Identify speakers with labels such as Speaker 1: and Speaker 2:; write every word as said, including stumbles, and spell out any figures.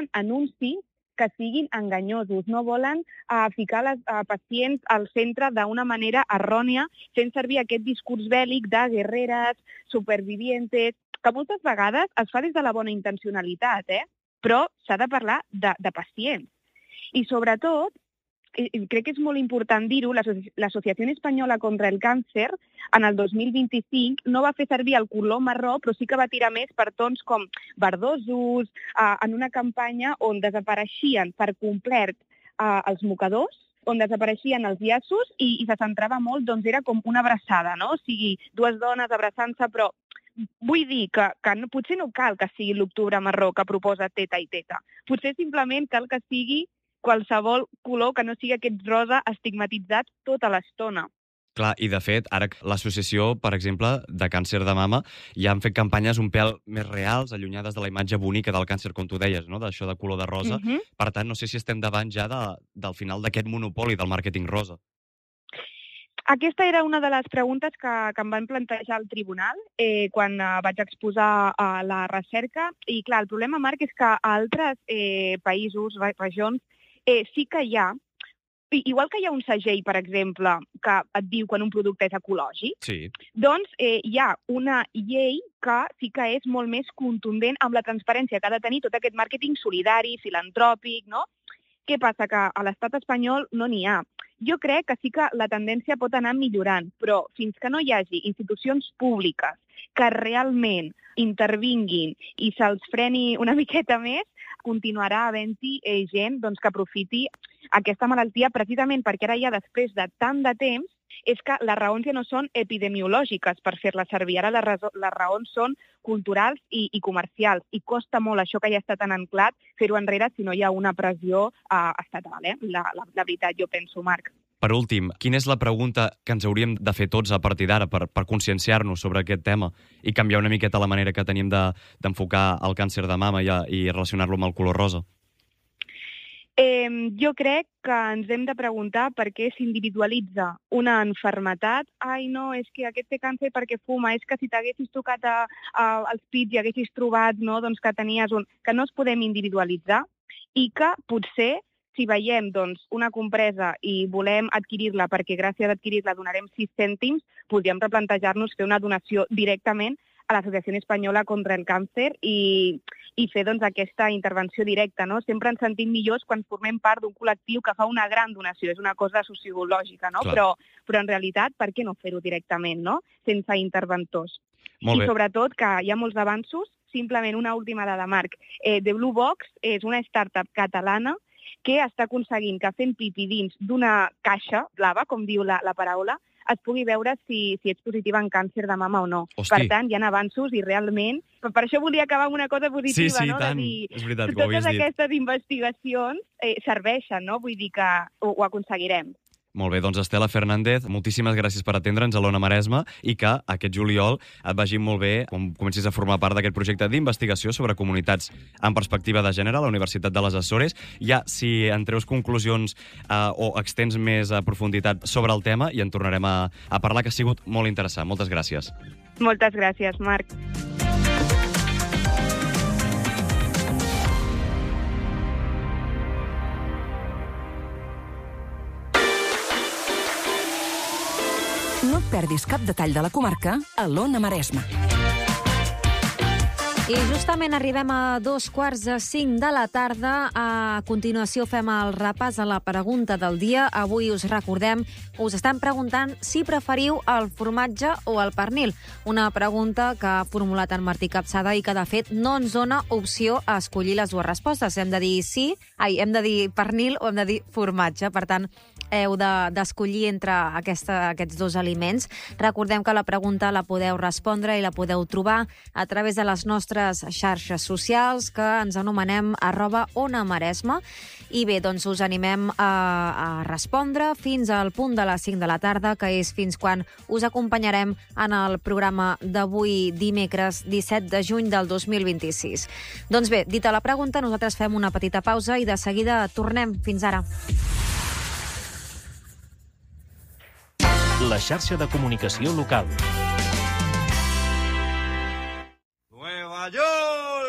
Speaker 1: anuncis que siguin enganyosos, no volen uh, ficar les uh, pacients al centre d'una manera errònia, fent servir aquest discurs bèl·lic de guerreres, supervivientes, que moltes vegades es fa des de la bona intencionalitat, eh? Però s'ha de parlar de, de pacients. I sobretot, crec que és molt important dir-ho, l'Associació Espanyola contra el Càncer en el dos mil vint-i-cinc no va fer servir el color marró, però sí que va tirar més per tons com verdosos, eh, en una campanya on desapareixien per complet eh, els mocadors, on desapareixien els llaços i, i se centrava molt, doncs era com una abraçada, no? O sigui, dues dones abraçant-se, però vull dir que, que no, potser no cal que sigui l'octubre marró que proposa teta i teta. Potser simplement cal que sigui qualsevol color que no sigui aquest rosa estigmatitzat tota l'estona.
Speaker 2: Clar, i de fet, ara l'associació, per exemple, de càncer de mama, ja han fet campanyes un pèl més reals, allunyades de la imatge bonica del càncer, com tu deies, no? D'això de color de rosa. Uh-huh. Per tant, no sé si estem davant ja de, del final d'aquest monopoli del màrqueting rosa.
Speaker 1: Aquesta era una de les preguntes que, que em van plantejar al tribunal eh, quan eh, vaig exposar eh, la recerca. I clar, el problema, Marc, és que a altres eh, països, regions, eh, sí que hi ha, igual que hi ha un segell, per exemple, que et diu quan un producte és ecològic,
Speaker 2: sí.
Speaker 1: Doncs eh, hi ha una llei que sí que és molt més contundent amb la transparència que ha de tenir tot aquest màrqueting solidari, filantròpic, no? Què passa? Que a l'estat espanyol no n'hi ha. Jo crec que sí que la tendència pot anar millorant, però fins que no hi hagi institucions públiques que realment intervinguin i se'ls freni una miqueta més, continuarà havent-hi eh, gent doncs, que aprofiti aquesta malaltia precisament perquè ara ja després de tant de temps és que les raons ja no són epidemiològiques per fer-la servir. Ara les, raó, les raons són culturals i, i comercials i costa molt això que ja està tan anclat fer-ho enrere si no hi ha una pressió uh, estatal. Eh? La, la, la veritat, jo penso, Marc.
Speaker 2: Per últim, quina és la pregunta que ens hauríem de fer tots a partir d'ara per, per conscienciar-nos sobre aquest tema i canviar una miqueta la manera que tenim de, d'enfocar el càncer de mama i, i relacionar-lo amb el color rosa?
Speaker 1: Eh, jo crec que ens hem de preguntar per què s'individualitza una malaltia. Ai, no, és que aquest té càncer perquè fuma, és que si t'haguessis tocat a, a, als pits i haguessis trobat no, doncs que tenies un... que no es podem individualitzar i que potser si veiem doncs, una compresa i volem adquirir-la perquè gràcies a adquirir-la donarem sis cèntims, podríem replantejar-nos fer una donació directament a l'Associació Espanyola contra el Càncer i, i fer doncs, aquesta intervenció directa. No? Sempre ens sentim millors quan formem part d'un col·lectiu que fa una gran donació. És una cosa sociològica, no? però, però en realitat, per què no fer-ho directament, no? Sense interventors?
Speaker 2: Molt bé.
Speaker 1: I sobretot que hi ha molts avanços. Simplement una última dada, Marc. Eh, The Blue Box és una startup catalana que està aconseguint que fent pipi dins d'una caixa blava, com diu la, la paraula, es pugui veure si, si ets positiva en càncer de mama o no.
Speaker 2: Hosti.
Speaker 1: Per tant, hi ha avanços i realment... Per, per això volia acabar amb una cosa positiva,
Speaker 2: sí, sí,
Speaker 1: no?
Speaker 2: Tant.
Speaker 1: De dir,
Speaker 2: és veritat, que ho havies
Speaker 1: totes
Speaker 2: dit.
Speaker 1: aquestes investigacions eh, serveixen, no? Vull dir que ho, ho aconseguirem.
Speaker 2: Molt bé, doncs Estela Fernández, moltíssimes gràcies per atendre'ns a l'Ona Maresma i que aquest juliol et vagi molt bé quan comencis a formar part d'aquest projecte d'investigació sobre comunitats en perspectiva de gènere a la Universitat de les Açores. Ja, si en treus conclusions eh, o extens més a profunditat sobre el tema i en tornarem a, a parlar, que ha sigut molt interessant. Moltes gràcies.
Speaker 1: Moltes gràcies, Marc.
Speaker 3: No et perdis cap detall de la comarca a l'Ona Maresma.
Speaker 4: I justament arribem a dos quarts de cinc de la tarda. A continuació fem el repàs a la pregunta del dia. Avui us recordem, us estem preguntant si preferiu el formatge o el pernil. Una pregunta que ha formulat en Martí Capçada i que, de fet, no ens dona opció a escollir les dues respostes. Hem de dir sí, ai, hem de dir pernil o hem de dir formatge. Per tant, heu de, d'escollir entre aquesta, aquests dos aliments. Recordem que la pregunta la podeu respondre i la podeu trobar a través de les nostres xarxes socials, que ens anomenem arroba Ona Maresma. I bé, doncs us animem a, a respondre fins al punt de les cinc de la tarda, que és fins quan us acompanyarem en el programa d'avui, dimecres disset de juny del dos mil vint-i-sis. Doncs bé, dita la pregunta, nosaltres fem una petita pausa i de seguida tornem. Fins ara.
Speaker 5: La xarxa de comunicació local.